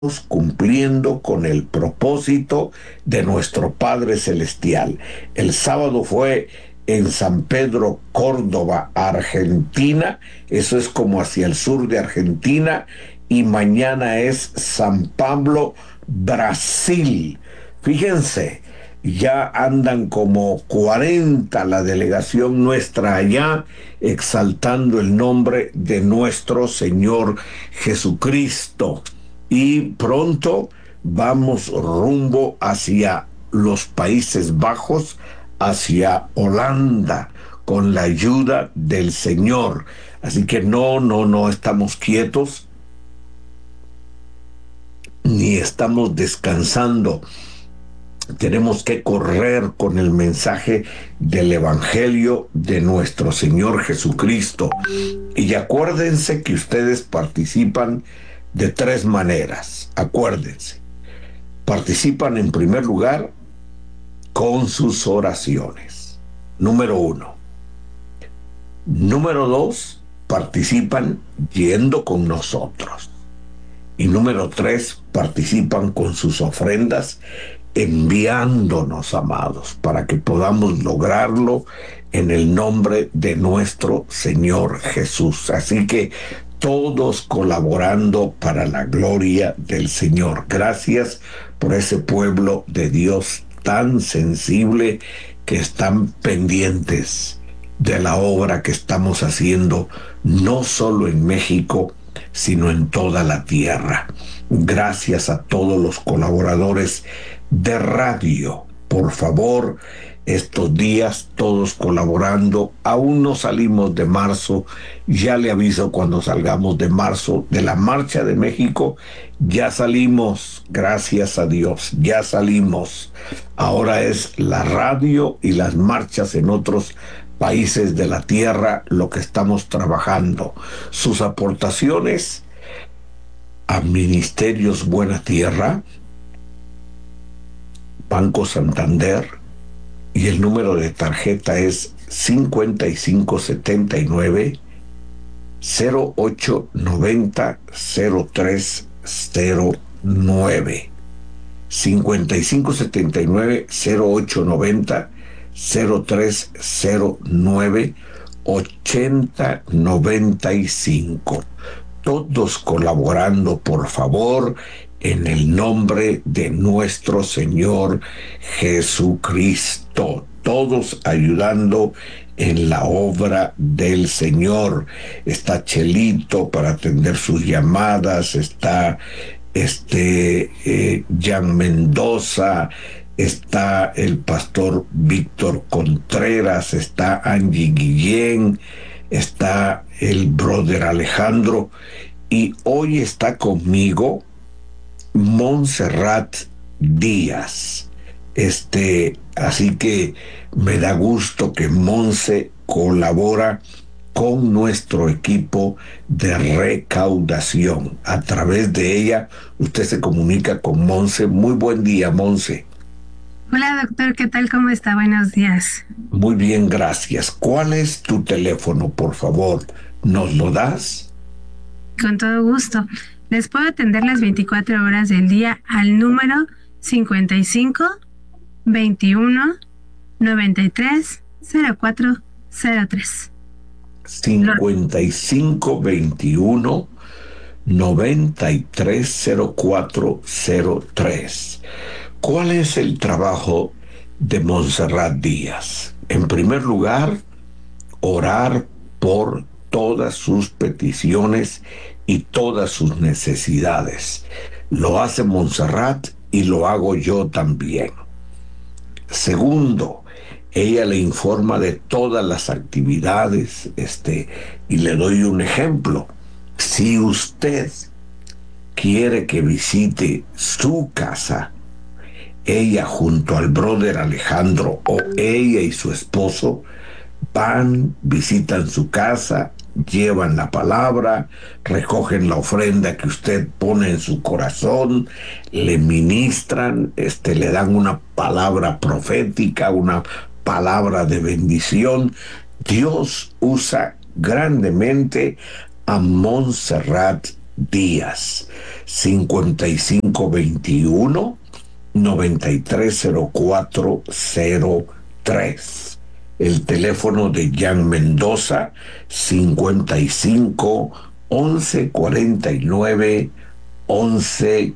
cumpliendo con el propósito de nuestro Padre Celestial. El sábado fue en San Pedro, Córdoba, Argentina. Eso es como hacia el sur de Argentina. Y mañana es San Pablo, Brasil. Fíjense, ya andan como 40 la delegación nuestra allá, exaltando el nombre de nuestro Señor Jesucristo. Y pronto vamos rumbo hacia los Países Bajos, hacia Holanda, con la ayuda del Señor. Así que no estamos quietos, ni estamos descansando. Tenemos que correr con el mensaje del Evangelio de nuestro Señor Jesucristo. Y acuérdense que ustedes participan de tres maneras. Acuérdense. Participan en primer lugar con sus oraciones. Número 1. Número 2, participan yendo con nosotros. Y número 3, participan con sus ofrendas enviándonos, amados, para que podamos lograrlo en el nombre de nuestro Señor Jesús. Así que todos colaborando para la gloria del Señor. Gracias por ese pueblo de Dios tan sensible que están pendientes de la obra que estamos haciendo, no solo en México, sino en toda la tierra. Gracias a todos los colaboradores de radio. Por favor, estos días todos colaborando. Aún no salimos de marzo. Ya le aviso cuando salgamos de marzo de la Marcha de México. Ya salimos, gracias a Dios, ya salimos. Ahora es la radio y las marchas en otros países de la tierra lo que estamos trabajando. Sus aportaciones a Ministerios Buena Tierra, Banco Santander, y el número de tarjeta es 5579 0890 0309. 5579 0890 0309 8095. Todos colaborando, por favor, en el nombre de nuestro Señor Jesucristo. Todos ayudando en la obra del Señor. Está Chelito para atender sus llamadas, está Jan Mendoza, está el pastor Víctor Contreras, está Angie Guillén, está el brother Alejandro, y hoy está conmigo Montserrat Díaz. Así que me da gusto que Monse colabora con nuestro equipo de recaudación. A través de ella, usted se comunica con Monse. Muy buen día, Monse. Hola, doctor, ¿qué tal? ¿Cómo está? Buenos días. Muy bien, gracias. ¿Cuál es tu teléfono, por favor? ¿Nos lo das? Con todo gusto. Les puedo atender las 24 horas del día al número 55 21 93 0403. 55 21 93 0403. ¿Cuál es el trabajo de Montserrat Díaz? En primer lugar, orar por todas sus peticiones y todas sus necesidades. Lo hace Montserrat y lo hago yo también. Segundo, ella le informa de todas las actividades, y le doy un ejemplo. Si usted quiere que visite su casa, ella junto al brother Alejandro, o ella y su esposo van, visitan su casa, llevan la palabra, recogen la ofrenda que usted pone en su corazón, le ministran, le dan una palabra profética, una palabra de bendición. Dios usa grandemente a Montserrat Díaz, 5521 930403. El teléfono de Jan Mendoza, 55 11 49 11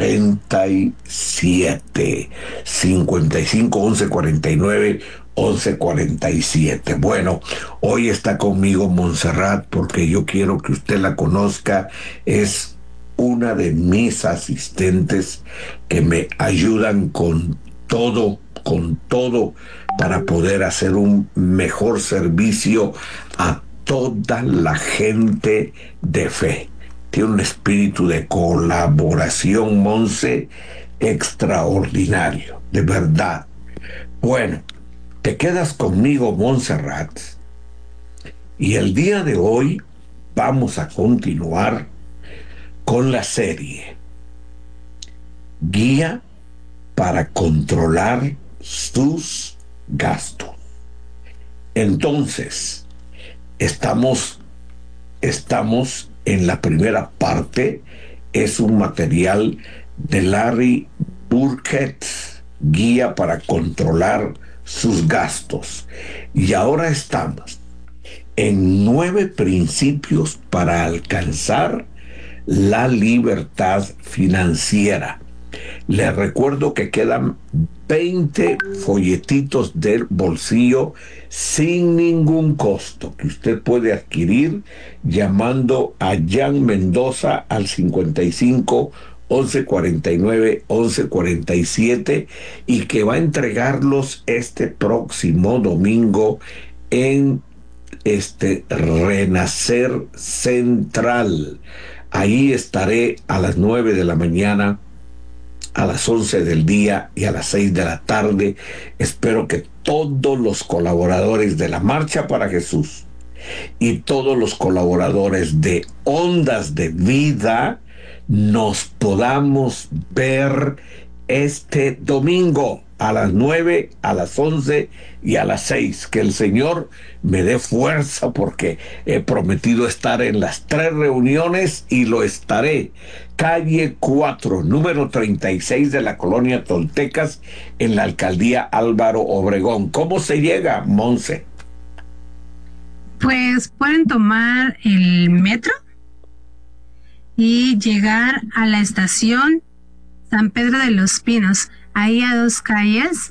47. 55 11 49 11 47. Bueno, hoy está conmigo Montserrat porque yo quiero que usted la conozca. Es una de mis asistentes que me ayudan con todo para poder hacer un mejor servicio a toda la gente de fe. Tiene un espíritu de colaboración, Monse, extraordinario, de verdad. Bueno, te quedas conmigo, Montserrat, y el día de hoy vamos a continuar con la serie Guía para controlar sus gastos. Entonces, estamos en la primera parte. Es un material de Larry Burkett, Guía para controlar sus gastos. Y ahora estamos en 9 principios para alcanzar la libertad financiera. Les recuerdo que quedan 20 folletitos del bolsillo sin ningún costo que usted puede adquirir llamando a Jan Mendoza al 55 11 49 11 47 y que va a entregarlos este próximo domingo en Renacer Central. Ahí estaré a las 9 de la mañana, a las 11 del día y a las 6 de la tarde. Espero que todos los colaboradores de la Marcha para Jesús y todos los colaboradores de Ondas de Vida nos podamos ver este domingo a las 9, a las 11 y a las 6. Que el Señor me dé fuerza porque he prometido estar en las 3 reuniones y lo estaré. Calle 4, número 36 de la colonia Toltecas, en la alcaldía Álvaro Obregón. ¿Cómo se llega, Monse? Pues pueden tomar el metro y llegar a la estación San Pedro de los Pinos, ahí a 2 calles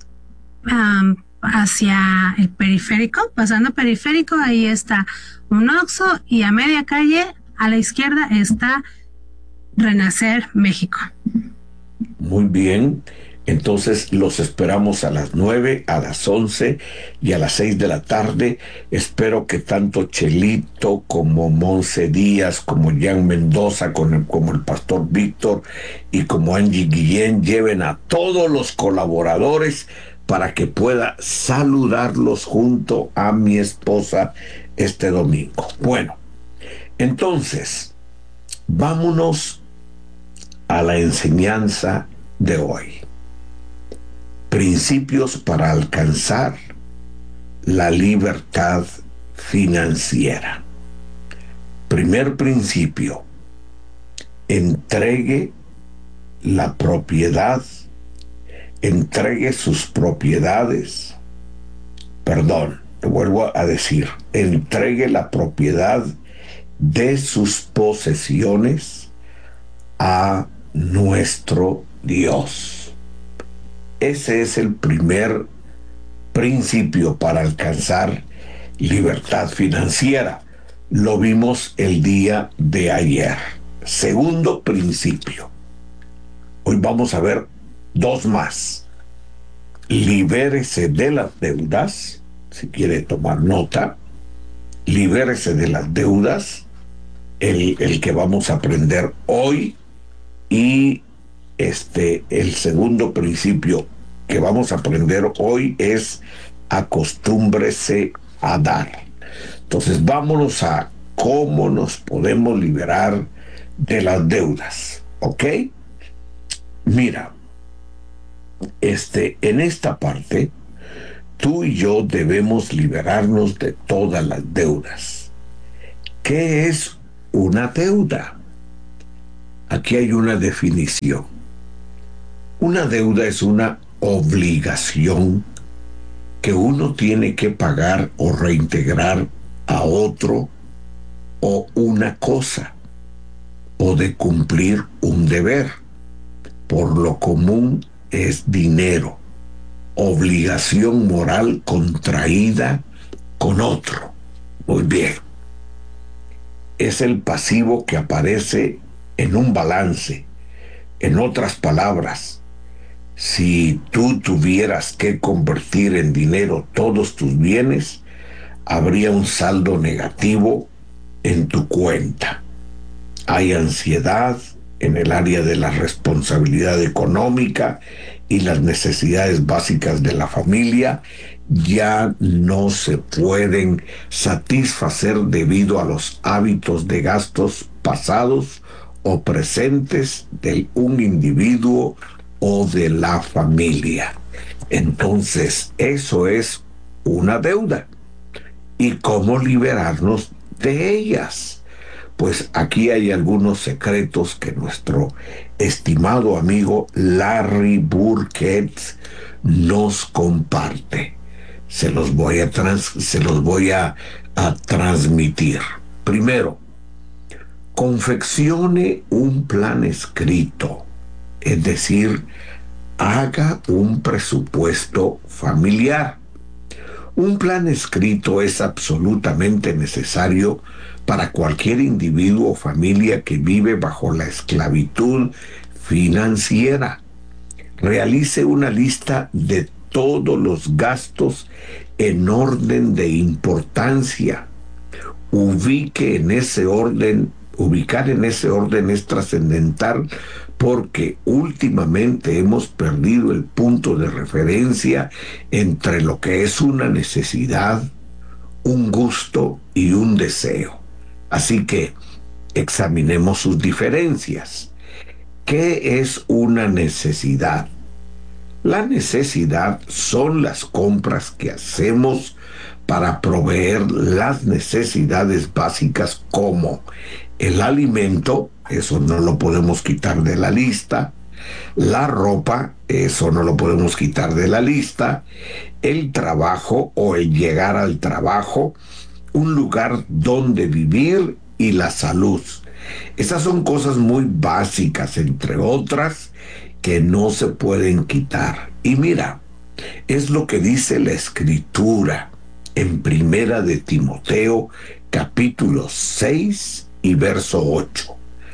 hacia el periférico, pasando periférico, ahí está un Oxxo y a media calle a la izquierda está Renacer México. Muy bien. Entonces los esperamos a las 9, a las 11 y a las 6 de la tarde. Espero que tanto Chelito como Monse Díaz, como Jan Mendoza, como el pastor Víctor y como Angie Guillén lleven a todos los colaboradores para que pueda saludarlos junto a mi esposa este domingo. Bueno, entonces, vámonos a la enseñanza de hoy. Principios para alcanzar la libertad financiera. Primer principio: entregue la propiedad, entregue sus propiedades. Perdón, te vuelvo a decir, entregue la propiedad de sus posesiones a nuestro Dios. Ese es el primer principio para alcanzar libertad financiera. Lo vimos el día de ayer. Segundo principio. Hoy vamos a ver 2 más. Libérese de las deudas. Si quiere tomar nota, libérese de las deudas. El que vamos a aprender hoy. Y el segundo principio que vamos a aprender hoy es acostúmbrese a dar. Entonces vámonos a cómo nos podemos liberar de las deudas, ¿ok? Mira, en esta parte tú y yo debemos liberarnos de todas las deudas. ¿Qué es una deuda? Aquí hay una definición. Una deuda es una obligación que uno tiene que pagar o reintegrar a otro o una cosa, o de cumplir un deber. Por lo común es dinero, obligación moral contraída con otro. Muy bien. Es el pasivo que aparece en un balance. En otras palabras, si tú tuvieras que convertir en dinero todos tus bienes, habría un saldo negativo en tu cuenta. Hay ansiedad en el área de la responsabilidad económica y las necesidades básicas de la familia ya no se pueden satisfacer debido a los hábitos de gastos pasados o presentes de un individuo o de la familia. Entonces, eso es una deuda. ¿Y cómo liberarnos de ellas? Pues aquí hay algunos secretos que nuestro estimado amigo Larry Burkett nos comparte. Se los voy a transmitir. Primero, confeccione un plan escrito, es decir, haga un presupuesto familiar. Un plan escrito es absolutamente necesario para cualquier individuo o familia que vive bajo la esclavitud financiera. Realice una lista de todos los gastos en orden de importancia. Ubicar en ese orden es trascendental porque últimamente hemos perdido el punto de referencia entre lo que es una necesidad, un gusto y un deseo. Así que examinemos sus diferencias. ¿Qué es una necesidad? La necesidad son las compras que hacemos para proveer las necesidades básicas como el alimento, eso no lo podemos quitar de la lista, la ropa, eso no lo podemos quitar de la lista, el trabajo o el llegar al trabajo, un lugar donde vivir y la salud. Esas son cosas muy básicas, entre otras, que no se pueden quitar. Y mira, es lo que dice la Escritura en Primera de Timoteo, capítulo 6 y verso 8.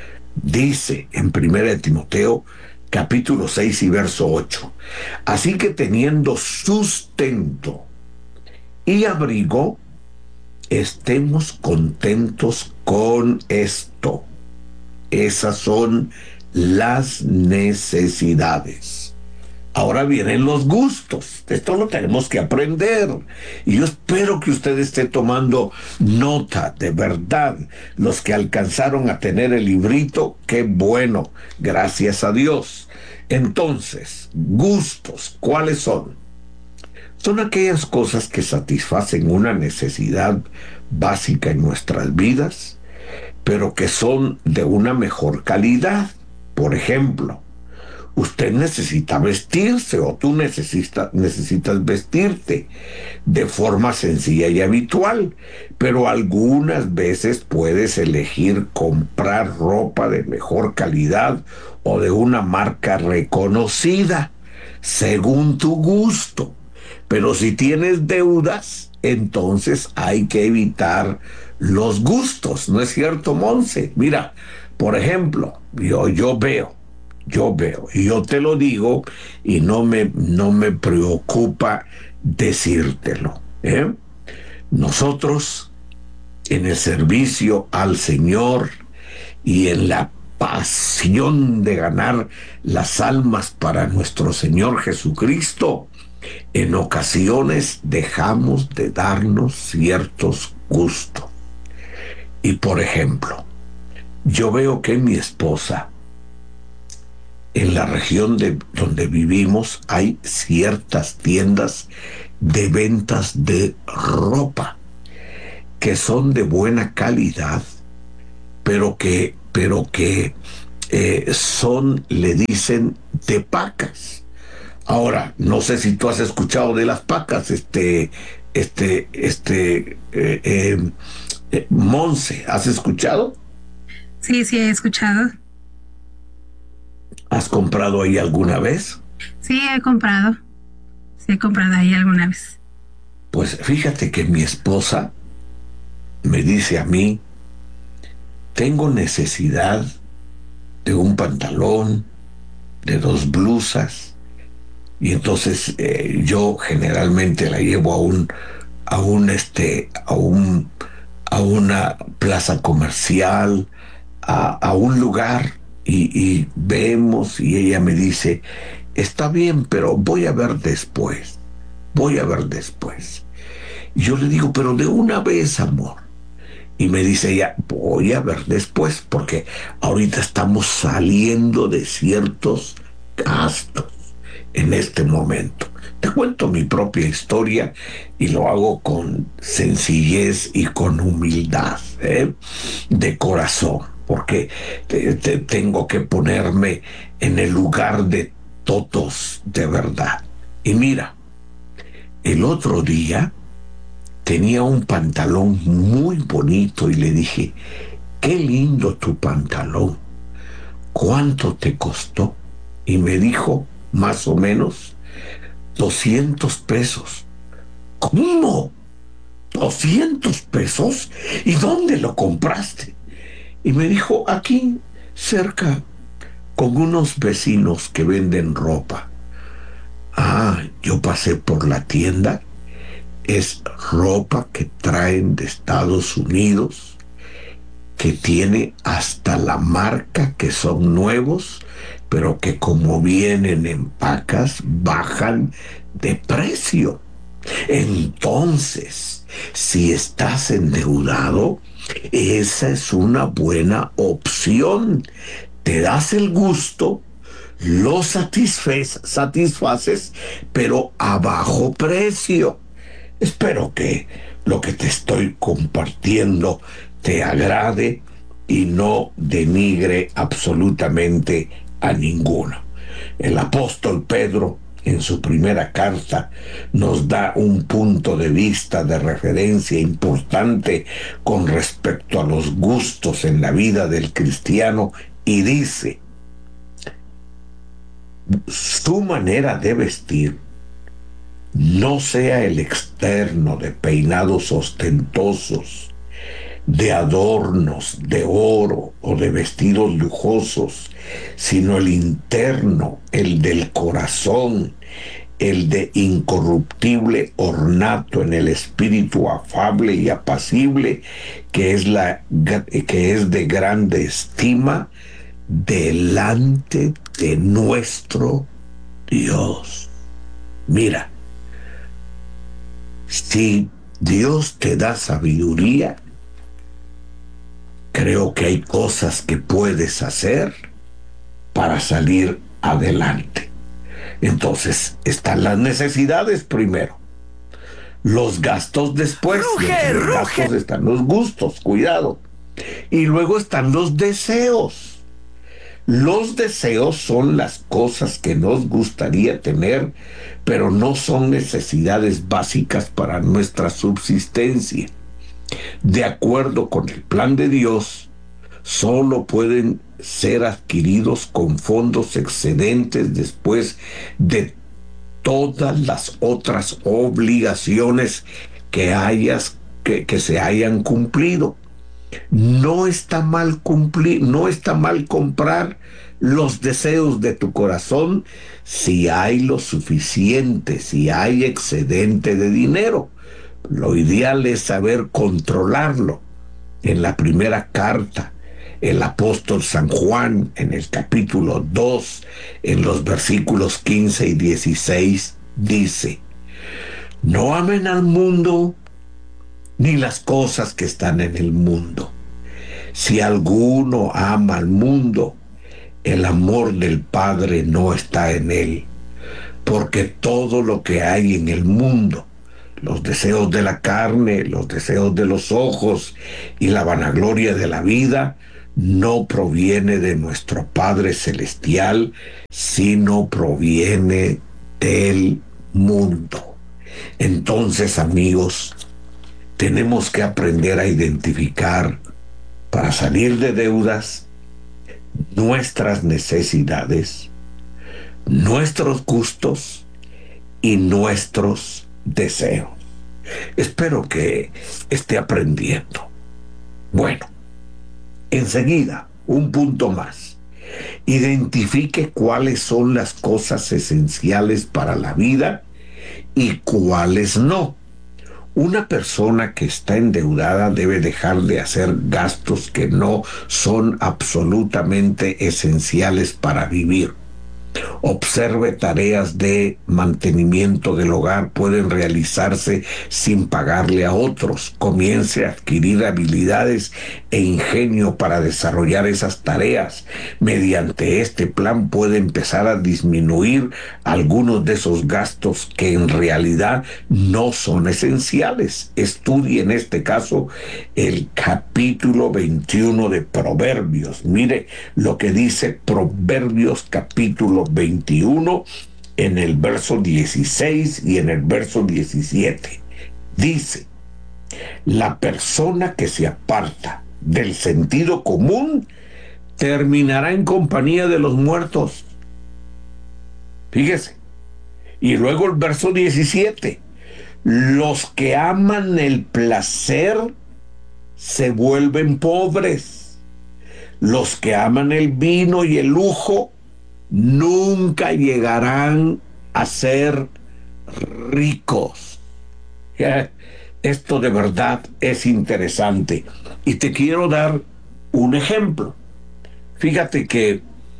Dice en Primera de Timoteo, capítulo 6 y verso 8. Así que teniendo sustento y abrigo, estemos contentos con esto. Esas son las necesidades. Ahora vienen los gustos. Esto lo tenemos que aprender. Y yo espero que usted esté tomando nota, de verdad. Los que alcanzaron a tener el librito, qué bueno. Gracias a Dios. Entonces, gustos, ¿cuáles son? Son aquellas cosas que satisfacen una necesidad básica en nuestras vidas, pero que son de una mejor calidad. Por ejemplo, usted necesita vestirse o tú necesitas vestirte de forma sencilla y habitual, pero algunas veces puedes elegir comprar ropa de mejor calidad o de una marca reconocida según tu gusto. Pero si tienes deudas, entonces hay que evitar los gustos, ¿no es cierto, Monse? Mira, por ejemplo, yo veo, y yo te lo digo, y no me preocupa decírtelo, ¿eh? Nosotros, en el servicio al Señor y en la pasión de ganar las almas para nuestro Señor Jesucristo, en ocasiones dejamos de darnos ciertos gustos. Y por ejemplo, yo veo que mi esposa, en la región donde vivimos, hay ciertas tiendas de ventas de ropa que son de buena calidad, pero que le dicen, de pacas. Ahora, no sé si tú has escuchado de las pacas, Monse, ¿has escuchado? Sí, sí, he escuchado. ¿Has comprado ahí alguna vez? Sí, he comprado. Sí, he comprado ahí alguna vez. Pues fíjate que mi esposa me dice a mí, tengo necesidad de un pantalón, de dos blusas, y entonces yo generalmente la llevo a una plaza comercial, a un lugar, y vemos, y ella me dice, está bien, pero voy a ver después, voy a ver después. Y yo le digo, pero de una vez, amor. Y me dice ella, voy a ver después, porque ahorita estamos saliendo de ciertos gastos en este momento. Te cuento mi propia historia y lo hago con sencillez y con humildad, de corazón, porque tengo que ponerme en el lugar de todos de verdad. Y mira, el otro día tenía un pantalón muy bonito y le dije, qué lindo tu pantalón, ¿cuánto te costó? Y me dijo, más o menos, 200 pesos. ¿Cómo? ¿200 pesos? ¿Y dónde lo compraste? Y me dijo, aquí, cerca, con unos vecinos que venden ropa. Ah, yo pasé por la tienda. Es ropa que traen de Estados Unidos, que tiene hasta la marca, que son nuevos, pero que como vienen en pacas, bajan de precio. Entonces, si estás endeudado, esa es una buena opción. Te das el gusto, lo satisfaces, pero a bajo precio. Espero que lo que te estoy compartiendo te agrade y no denigre absolutamente a ninguno. El apóstol Pedro, en su primera carta, nos da un punto de vista de referencia importante con respecto a los gustos en la vida del cristiano y dice, su manera de vestir no sea el externo de peinados ostentosos, de adornos de oro o de vestidos lujosos, sino el interno, el del corazón, el de incorruptible ornato en el espíritu afable y apacible, que es de grande estima delante de nuestro Dios. Mira, si Dios te da sabiduría, creo que hay cosas que puedes hacer para salir adelante. Entonces, están las necesidades primero, los gastos después, y entre los gastos están los gustos, cuidado. Y luego están los deseos. Los deseos son las cosas que nos gustaría tener, pero no son necesidades básicas para nuestra subsistencia. De acuerdo con el plan de Dios, solo pueden ser adquiridos con fondos excedentes después de todas las otras obligaciones que se hayan cumplido. No está mal cumplir, no está mal comprar los deseos de tu corazón si hay lo suficiente, si hay excedente de dinero. Lo ideal es saber controlarlo. En la primera carta, el apóstol San Juan, en el capítulo 2, en los versículos 15 y 16, dice, no amen al mundo ni las cosas que están en el mundo. Si alguno ama al mundo, el amor del Padre no está en él, porque todo lo que hay en el mundo, los deseos de la carne, los deseos de los ojos y la vanagloria de la vida, no proviene de nuestro Padre Celestial, sino proviene del mundo. Entonces, amigos, tenemos que aprender a identificar, para salir de deudas, nuestras necesidades, nuestros gustos y nuestros deseos. Espero que esté aprendiendo. Bueno, enseguida, un punto más. Identifique cuáles son las cosas esenciales para la vida y cuáles no. Una persona que está endeudada debe dejar de hacer gastos que no son absolutamente esenciales para vivir. Observe tareas de mantenimiento del hogar pueden realizarse sin pagarle a otros. Comience a adquirir habilidades e ingenio para desarrollar esas tareas. Mediante este plan puede empezar a disminuir algunos de esos gastos que en realidad no son esenciales. Estudie en este caso el capítulo 21 de Proverbios. Mire lo que dice Proverbios capítulo 21 en el verso 16 y en el verso 17. Dice: la persona que se aparta del sentido común terminará en compañía de los muertos. Fíjese. Y luego el verso 17. Los que aman el placer se vuelven pobres. Los que aman el vino y el lujo nunca llegarán a ser ricos. Esto de verdad es interesante. Y te quiero dar un ejemplo. Fíjate que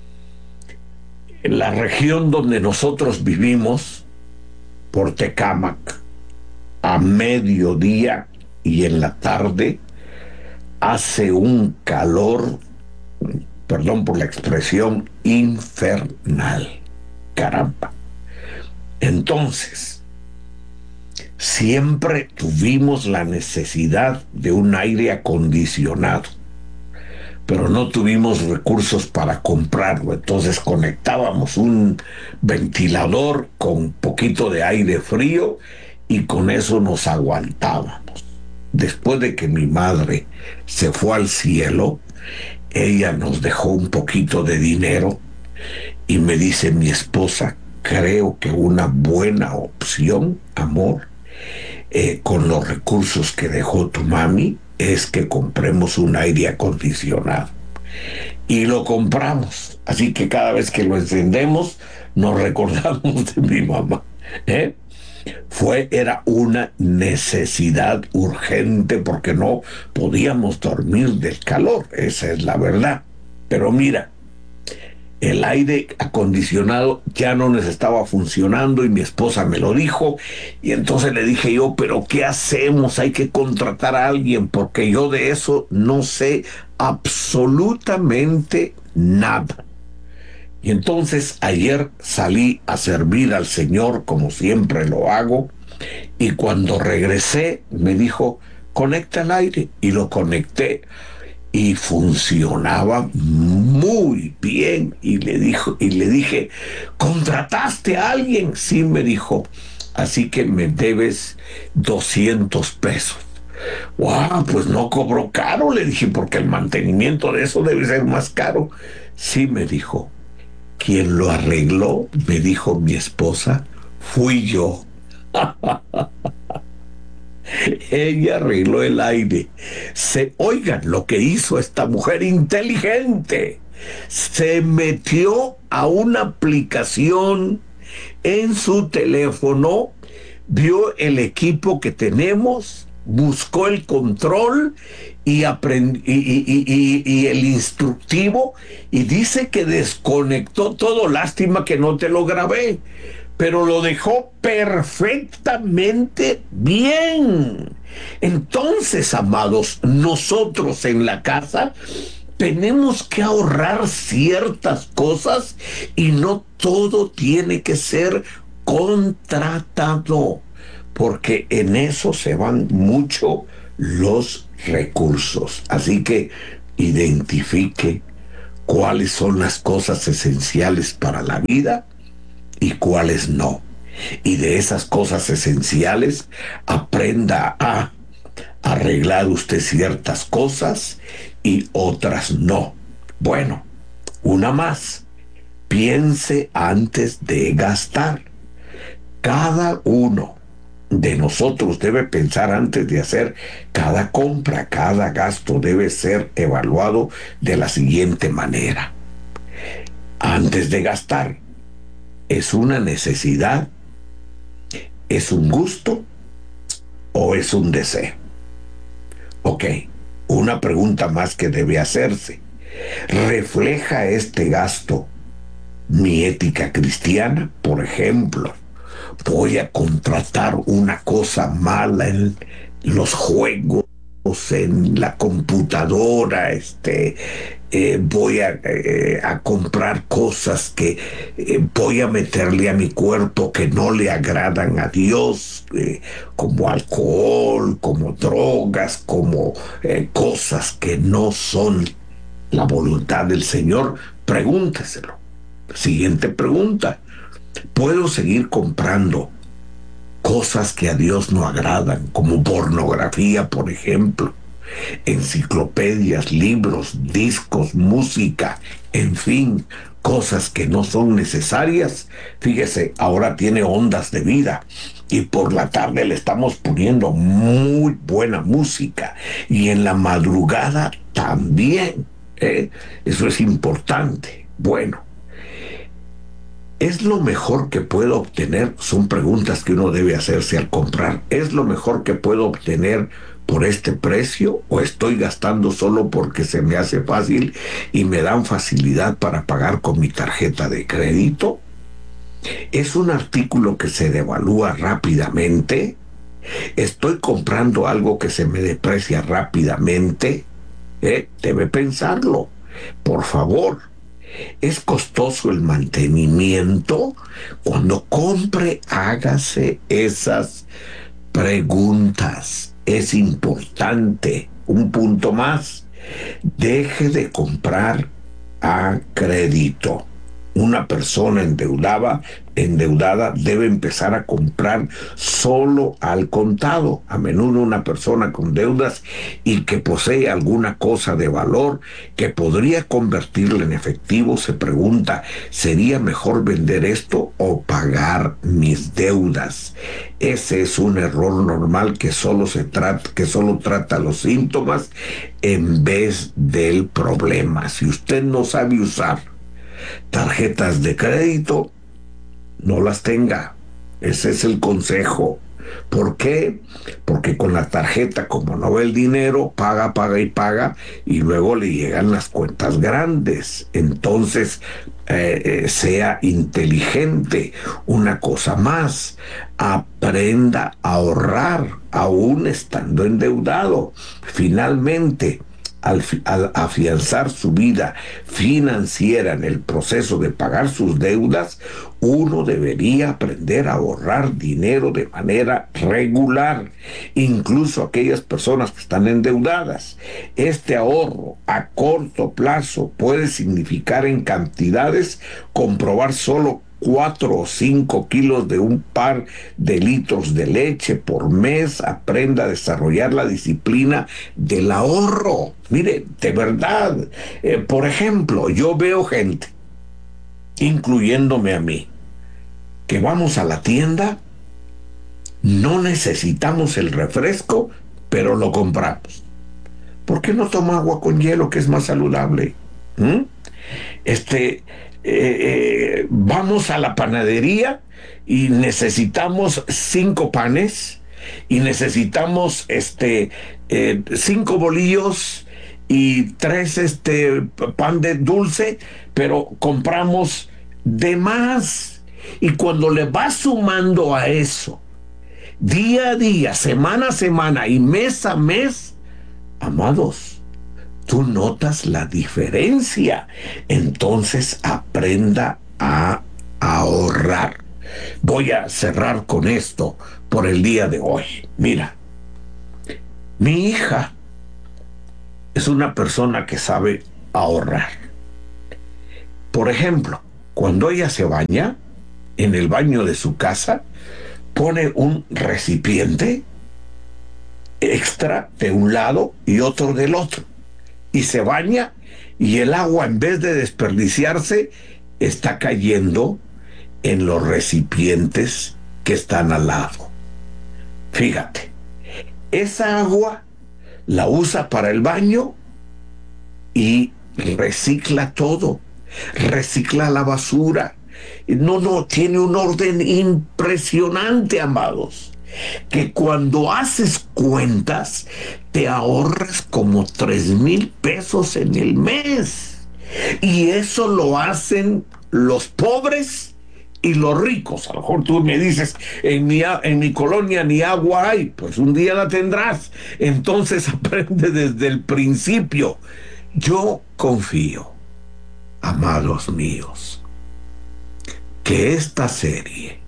en la región donde nosotros vivimos, por Tecámac, a mediodía y en la tarde, hace un calor, perdón por la expresión, infernal. Caramba. Entonces, siempre tuvimos la necesidad de un aire acondicionado, pero no tuvimos recursos para comprarlo. Entonces conectábamos un ventilador con poquito de aire frío y con eso nos aguantábamos. Después de que mi madre se fue al cielo, ella nos dejó un poquito de dinero y me dice mi esposa: creo que una buena opción, amor, con los recursos que dejó tu mami, es que compremos un aire acondicionado. Y lo compramos. Así que cada vez que lo encendemos, nos recordamos de mi mamá. Era una necesidad urgente porque no podíamos dormir del calor. Esa es la verdad. Pero mira, el aire acondicionado ya no nos estaba funcionando y mi esposa me lo dijo, y entonces le dije yo: pero ¿qué hacemos? Hay que contratar a alguien, porque yo de eso no sé absolutamente nada. Y entonces ayer salí a servir al Señor como siempre lo hago, y cuando regresé me dijo: conecta el aire, y lo conecté. Y funcionaba muy bien. Y le dije: ¿contrataste a alguien? Sí, me dijo. Así que me debes 200 pesos. ¡Wow! Pues no cobró caro, le dije, porque el mantenimiento de eso debe ser más caro. Sí, me dijo. ¿Quién lo arregló? Me dijo mi esposa. Fui yo. Ella arregló el aire. Oigan lo que hizo esta mujer inteligente. Se metió a una aplicación en su teléfono, vio el equipo que tenemos, buscó el control y el instructivo, y dice que desconectó todo. Lástima que no te lo grabé, pero lo dejó perfectamente bien. Entonces, amados, nosotros en la casa tenemos que ahorrar ciertas cosas y no todo tiene que ser contratado, porque en eso se van mucho los recursos. Así que identifique cuáles son las cosas esenciales para la vida y cuáles no. Y de esas cosas esenciales aprenda a arreglar usted ciertas cosas y otras no. Bueno, una más. Piense antes de gastar. Cada uno de nosotros debe pensar antes de hacer cada compra, cada gasto debe ser evaluado de la siguiente manera. Antes de gastar, ¿es una necesidad? ¿Es un gusto? ¿O es un deseo? Ok, una pregunta más que debe hacerse. ¿Refleja este gasto mi ética cristiana? Por ejemplo, voy a contratar una cosa mala en los juegos, en la computadora, voy a comprar cosas que voy a meterle a mi cuerpo que no le agradan a Dios, como alcohol, como drogas, como cosas que no son la voluntad del Señor. Pregúnteselo. Siguiente pregunta. ¿Puedo seguir comprando cosas que a Dios no agradan, como pornografía, por ejemplo, enciclopedias, libros, discos, música, en fin, cosas que no son necesarias? Fíjese, ahora tiene ondas de vida y por la tarde le estamos poniendo muy buena música y en la madrugada también. Eso es importante. Bueno, ¿es lo mejor que puedo obtener? Son preguntas que uno debe hacerse al comprar. ¿Es lo mejor que puedo obtener por este precio? ¿O estoy gastando solo porque se me hace fácil y me dan facilidad para pagar con mi tarjeta de crédito? ¿Es un artículo que se devalúa rápidamente? ¿Estoy comprando algo que se me deprecia rápidamente? Debe pensarlo. Por favor. ¿Es costoso el mantenimiento? Cuando compre, hágase esas preguntas. Es importante. Un punto más. Deje de comprar a crédito. Una persona endeudada debe empezar a comprar solo al contado. A menudo una persona con deudas y que posee alguna cosa de valor que podría convertirla en efectivo se pregunta, ¿sería mejor vender esto o pagar mis deudas? Ese es un error normal que solo trata los síntomas en vez del problema. Si usted no sabe usar tarjetas de crédito, no las tenga. Ese es el consejo. ¿Por qué? Porque con la tarjeta, como no ve el dinero, paga y luego le llegan las cuentas grandes. Entonces, sea inteligente. Una cosa más, aprenda a ahorrar aún estando endeudado. Finalmente, al afianzar su vida financiera en el proceso de pagar sus deudas, uno debería aprender a ahorrar dinero de manera regular, incluso aquellas personas que están endeudadas. Este ahorro a corto plazo puede significar en cantidades comprobar solo 4 o 5 kilos de un par de litros de leche por mes. Aprenda a desarrollar la disciplina del ahorro. Mire, de verdad, por ejemplo, yo veo gente, incluyéndome a mí, que vamos a la tienda, no necesitamos el refresco, pero lo compramos. ¿Por qué no toma agua con hielo, que es más saludable? Vamos a la panadería y necesitamos 5 panes y necesitamos 5 bolillos y 3 pan de dulce, pero compramos de más. Y cuando le vas sumando a eso día a día, semana a semana y mes a mes, amados, tú notas la diferencia. Entonces aprenda a ahorrar. Voy a cerrar con esto por el día de hoy. Mira, mi hija es una persona que sabe ahorrar. Por ejemplo, cuando ella se baña, en el baño de su casa, pone un recipiente extra de un lado y otro del otro. Y se baña y el agua, en vez de desperdiciarse, está cayendo en los recipientes que están al lado. Fíjate, esa agua la usa para el baño y recicla todo, recicla la basura. No, tiene un orden impresionante, amados, que cuando haces cuentas te ahorras como 3,000 pesos en el mes. Y eso lo hacen los pobres y los ricos. A lo mejor tú me dices, en mi colonia ni agua hay, pues un día la tendrás. Entonces aprende desde el principio. Yo confío, amados míos, que esta serie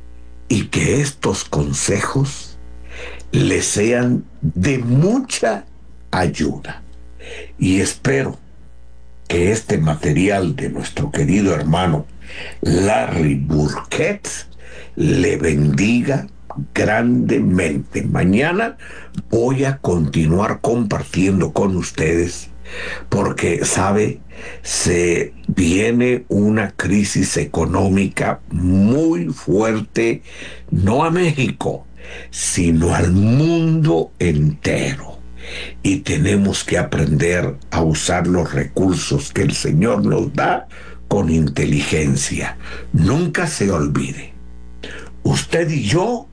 y que estos consejos les sean de mucha ayuda. Y espero que este material de nuestro querido hermano Larry Burkett le bendiga grandemente. Mañana voy a continuar compartiendo con ustedes porque, sabe, se viene una crisis económica muy fuerte, no a México, sino al mundo entero. Y tenemos que aprender a usar los recursos que el Señor nos da con inteligencia. Nunca se olvide, usted y yo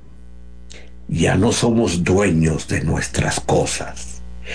ya no somos dueños de nuestras cosas.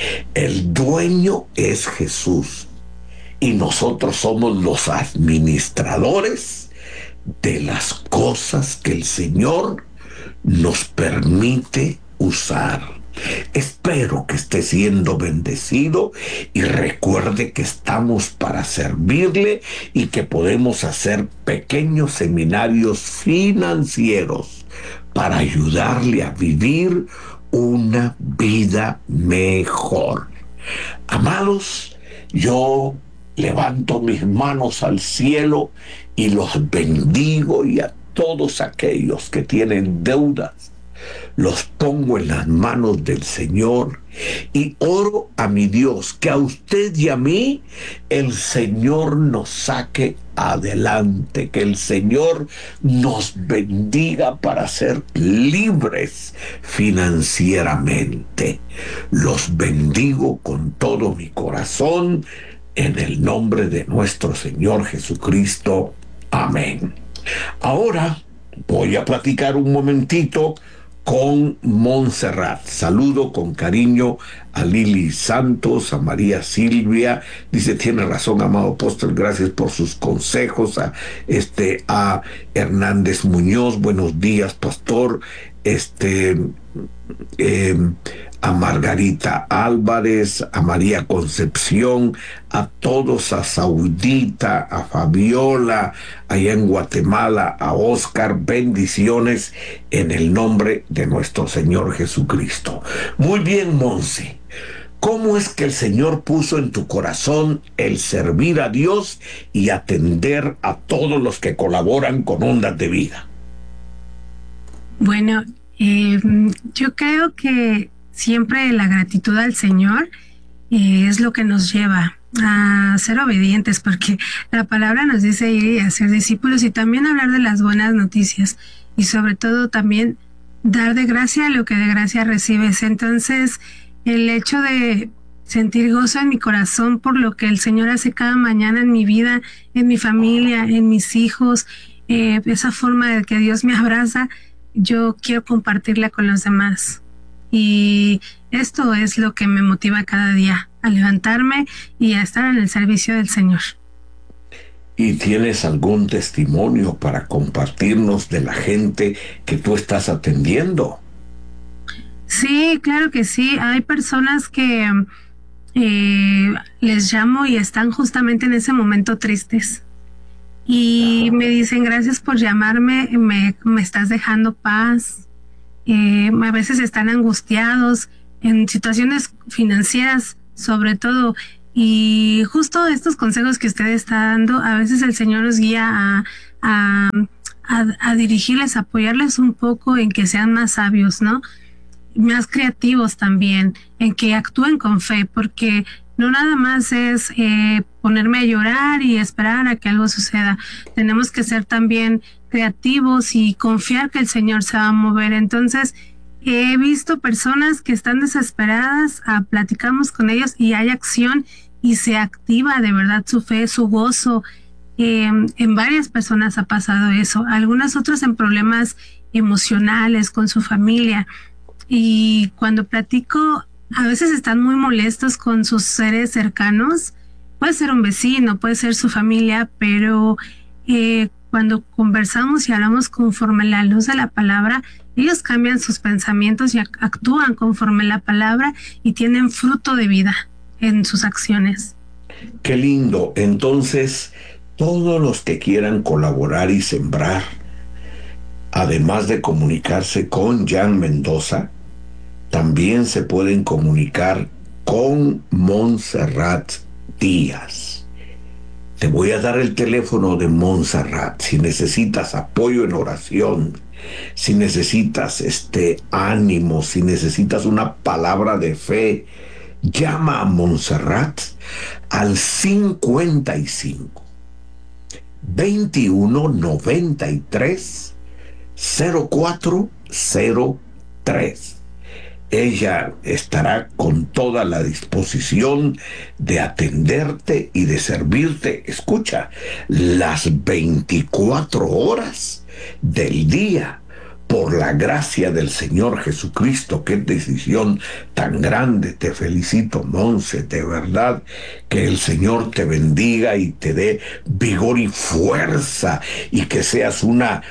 El dueño es Jesús y nosotros somos los administradores de las cosas que el Señor nos permite usar. Espero que esté siendo bendecido y recuerde que estamos para servirle y que podemos hacer pequeños seminarios financieros para ayudarle a vivir una vida mejor. Amados, yo levanto mis manos al cielo y los bendigo, y a todos aquellos que tienen deudas los pongo en las manos del Señor y oro a mi Dios que a usted y a mí el Señor nos saque adelante, que el Señor nos bendiga para ser libres financieramente. Los bendigo con todo mi corazón en el nombre de nuestro Señor Jesucristo. Amén. Ahora voy a platicar un momentito con Montserrat. Saludo con cariño a Lili Santos, a María Silvia. Dice, tiene razón, amado apóstol, gracias por sus consejos. A Hernández Muñoz, buenos días, pastor. A Margarita Álvarez, a María Concepción, a todos, a Saudita, a Fabiola, allá en Guatemala, a Oscar, bendiciones en el nombre de nuestro Señor Jesucristo. Muy bien, Monse. ¿Cómo es que el Señor puso en tu corazón el servir a Dios y atender a todos los que colaboran con Ondas de Vida? Bueno, yo creo que siempre la gratitud al Señor es lo que nos lleva a ser obedientes, porque la palabra nos dice ir y hacer discípulos y también hablar de las buenas noticias y sobre todo también dar de gracia lo que de gracia recibes. Entonces, el hecho de sentir gozo en mi corazón por lo que el Señor hace cada mañana en mi vida, en mi familia, en mis hijos, esa forma de que Dios me abraza, yo quiero compartirla con los demás. Y esto es lo que me motiva cada día, a levantarme y a estar en el servicio del Señor. ¿Y tienes algún testimonio para compartirnos de la gente que tú estás atendiendo? Sí, claro que sí. Hay personas que les llamo y están justamente en ese momento tristes. Y me dicen, gracias por llamarme, me estás dejando paz. A veces están angustiados en situaciones financieras sobre todo. Y justo estos consejos que usted está dando, a veces el Señor nos guía a dirigirles, a apoyarles un poco en que sean más sabios, ¿no? Más creativos también, en que actúen con fe, porque no nada más es ponerme a llorar y esperar a que algo suceda. Tenemos que ser también creativos y confiar que el Señor se va a mover. Entonces, he visto personas que están desesperadas, platicamos con ellos y hay acción y se activa de verdad su fe, su gozo. En varias personas ha pasado eso, algunas otras en problemas emocionales con su familia. Y cuando platico, a veces están muy molestos con sus seres cercanos. Puede ser un vecino, puede ser su familia, pero cuando conversamos y hablamos conforme la luz de la palabra, ellos cambian sus pensamientos y actúan conforme la palabra y tienen fruto de vida en sus acciones. Qué lindo. Entonces, todos los que quieran colaborar y sembrar, además de comunicarse con Jan Mendoza, también se pueden comunicar con Montserrat Díaz. Te voy a dar el teléfono de Montserrat. Si necesitas apoyo en oración, si necesitas ánimo, si necesitas una palabra de fe, llama a Montserrat al 55 21 93 0403. Ella estará con toda la disposición de atenderte y de servirte. Escucha, las 24 horas del día, por la gracia del Señor Jesucristo. Qué decisión tan grande. Te felicito, Monse, de verdad. Que el Señor te bendiga y te dé vigor y fuerza, y que seas una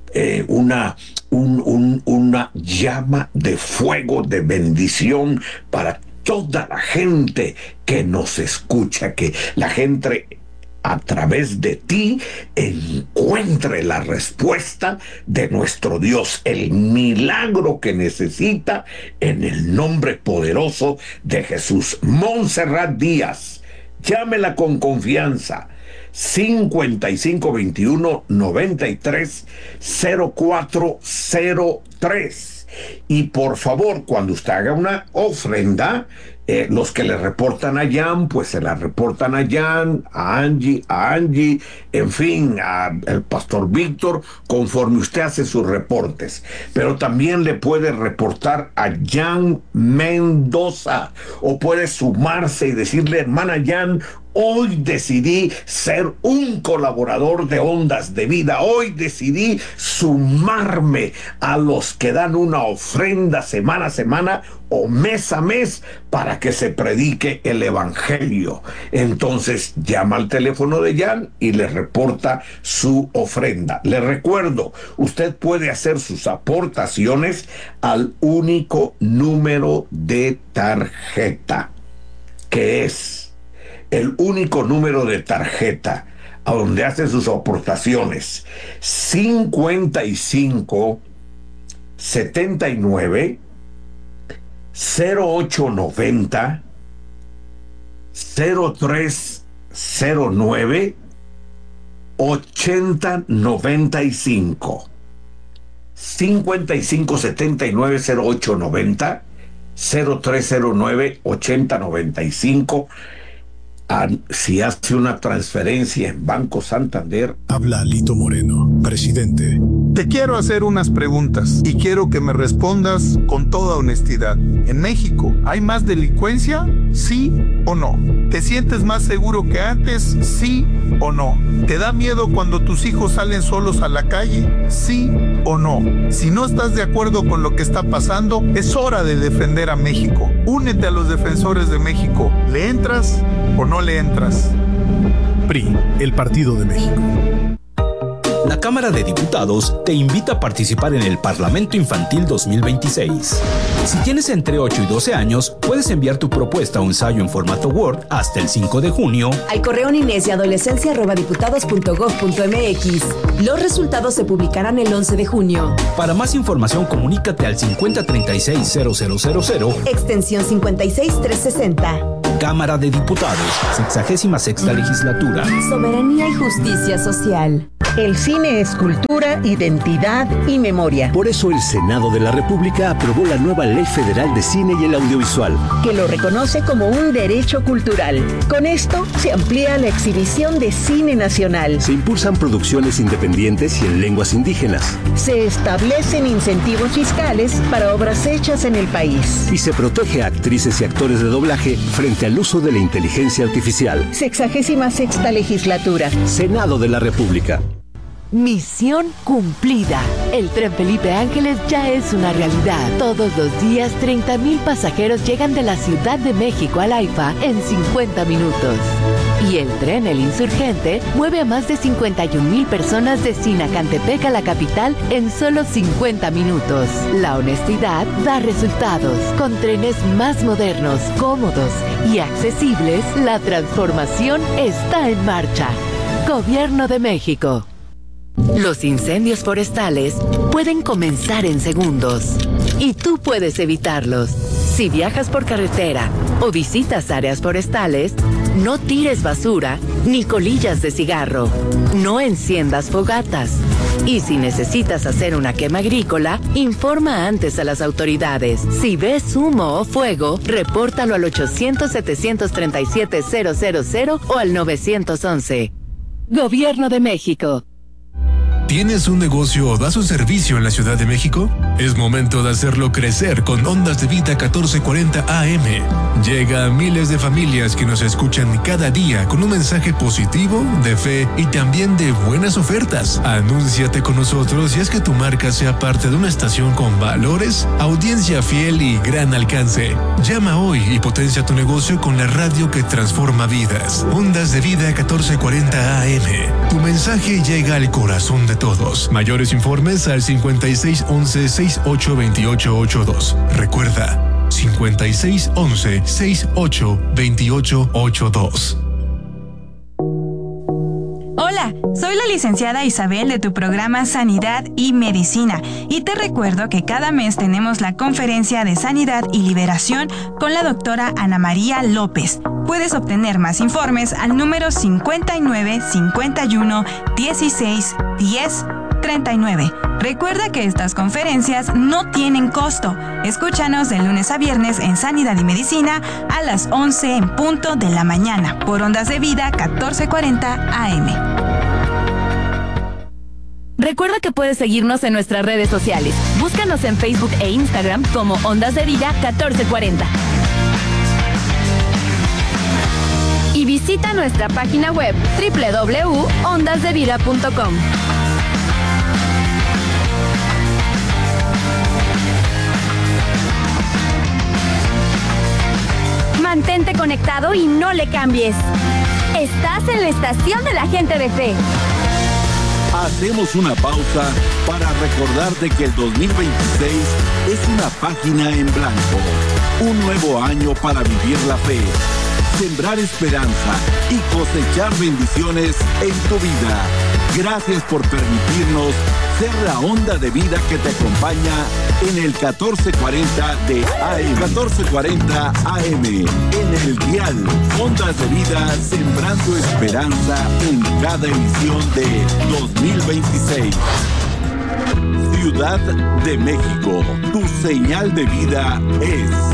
llama de fuego, de bendición para toda la gente que nos escucha, que la gente a través de ti encuentre la respuesta de nuestro Dios, el milagro que necesita, en el nombre poderoso de Jesús. Montserrat Díaz, llámela con confianza. 5521 93 0403. Y por favor, cuando usted haga una ofrenda, los que le reportan a Jan, pues se la reportan a Jan, a Angie, en fin, al pastor Víctor, conforme usted hace sus reportes. Pero también le puede reportar a Jan Mendoza, o puede sumarse y decirle: hermana Jan, hoy decidí ser un colaborador de Ondas de Vida. Hoy decidí sumarme a los que dan una ofrenda semana a semana o mes a mes para que se predique el evangelio. Entonces llama al teléfono de Jan y le reporta su ofrenda. Le recuerdo, usted puede hacer sus aportaciones al único número de tarjeta, que es el único número de tarjeta a donde hace sus aportaciones: 55 79 0890 0309 8095. 55 79 0890 0309 8095. Si hace una transferencia en Banco Santander. Habla Lito Moreno, presidente. Te quiero hacer unas preguntas y quiero que me respondas con toda honestidad. ¿En México hay más delincuencia? ¿Sí o no? ¿Te sientes más seguro que antes? ¿Sí o no? ¿Te da miedo cuando tus hijos salen solos a la calle? ¿Sí o no? Si no estás de acuerdo con lo que está pasando, es hora de defender a México. Únete a los defensores de México. ¿Le entras o no le entras? PRI, el Partido de México. La Cámara de Diputados te invita a participar en el Parlamento Infantil 2026. Si tienes entre 8 y 12 años, puedes enviar tu propuesta o ensayo en formato Word hasta el 5 de junio al correo ninesia@diputados.gov.mx. Los resultados se publicarán el 11 de junio. Para más información, comunícate al 5036-0000, extensión 56360. Cámara de Diputados, 66ª legislatura. Soberanía y justicia social. El cine es cultura, identidad y memoria. Por eso el Senado de la República aprobó la nueva Ley Federal de Cine y el Audiovisual, que lo reconoce como un derecho cultural. Con esto se amplía la exhibición de cine nacional. Se impulsan producciones independientes y en lenguas indígenas. Se establecen incentivos fiscales para obras hechas en el país. Y se protege a actrices y actores de doblaje frente al uso de la inteligencia artificial. 66ª legislatura. Senado de la República. Misión cumplida. El tren Felipe Ángeles ya es una realidad. Todos los días 30,000 pasajeros llegan de la Ciudad de México al AIFA en 50 minutos. Y el tren El Insurgente mueve a más de 51,000 personas de Sinacantepec a la capital en solo 50 minutos. La honestidad da resultados. Con trenes más modernos, cómodos y accesibles, la transformación está en marcha. Gobierno de México. Los incendios forestales pueden comenzar en segundos y tú puedes evitarlos. Si viajas por carretera o visitas áreas forestales, no tires basura ni colillas de cigarro. No enciendas fogatas. Y si necesitas hacer una quema agrícola, informa antes a las autoridades. Si ves humo o fuego, repórtalo al 800-737-000 o al 911. Gobierno de México. ¿Tienes un negocio o das un servicio en la Ciudad de México? Es momento de hacerlo crecer con Ondas de Vida 1440 AM. Llega a miles de familias que nos escuchan cada día con un mensaje positivo, de fe y también de buenas ofertas. Anúnciate con nosotros y haz que tu marca sea parte de una estación con valores, audiencia fiel y gran alcance. Llama hoy y potencia tu negocio con la radio que transforma vidas. Ondas de Vida 1440 AM. Tu mensaje llega al corazón de todos. Mayores informes al 5611-682882. Recuerda, 5611-682882. Hola, soy la licenciada Isabel de tu programa Sanidad y Medicina y te recuerdo que cada mes tenemos la conferencia de Sanidad y Liberación con la doctora Ana María López. Puedes obtener más informes al número 59 51 16 10 39. Recuerda que estas conferencias no tienen costo. Escúchanos de lunes a viernes en Sanidad y Medicina a las 11 en punto de la mañana por Ondas de Vida 1440 AM. Recuerda que puedes seguirnos en nuestras redes sociales. Búscanos en Facebook e Instagram como Ondas de Vida 1440. Y visita nuestra página web www.ondasdevida.com. Mantente conectado y no le cambies. Estás en la estación de la gente de fe. Hacemos una pausa para recordarte que el 2026 es una página en blanco. Un nuevo año para vivir la fe, sembrar esperanza y cosechar bendiciones en tu vida. Gracias por permitirnos ser la onda de vida que te acompaña en el 1440 de AM. 1440 AM. En el dial. Ondas de Vida sembrando esperanza en cada emisión de 2026. Ciudad de México. Tu señal de vida es